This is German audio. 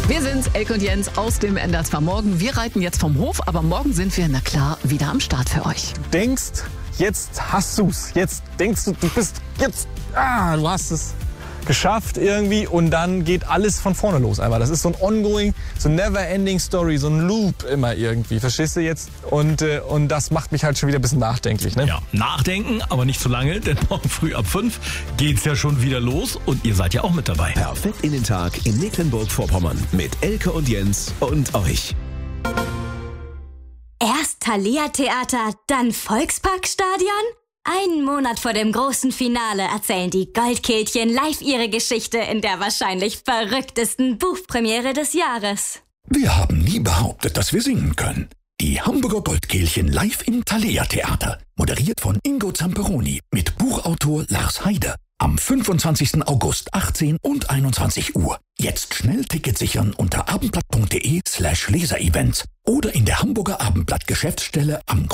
Wir sind's, Elke und Jens aus dem NDR Morgen. Wir reiten jetzt vom Hof, aber morgen sind wir, na klar, wieder am Start für euch. Du denkst, jetzt hast du's. Jetzt denkst du, du hast es geschafft irgendwie und dann geht alles von vorne los einfach. Das ist so ein ongoing, so ein never-ending Story, so ein Loop immer irgendwie. Verstehst du jetzt? Und das macht mich halt schon wieder ein bisschen nachdenklich. Ne? Ja, nachdenken, aber nicht zu lange, denn morgen früh ab 5 geht's ja schon wieder los und ihr seid ja auch mit dabei. Perfekt in den Tag in Mecklenburg-Vorpommern mit Elke und Jens und euch. Erst Thalia Theater, dann Volksparkstadion? Einen Monat vor dem großen Finale erzählen die Goldkehlchen live ihre Geschichte in der wahrscheinlich verrücktesten Buchpremiere des Jahres. Wir haben nie behauptet, dass wir singen können. Die Hamburger Goldkehlchen live im Thalia Theater. Moderiert von Ingo Zamperoni mit Buchautor Lars Heider. Am 25. August 18 und 21 Uhr. Jetzt schnell Ticket sichern unter abendblatt.de/Leserevents oder in der Hamburger Abendblatt Geschäftsstelle am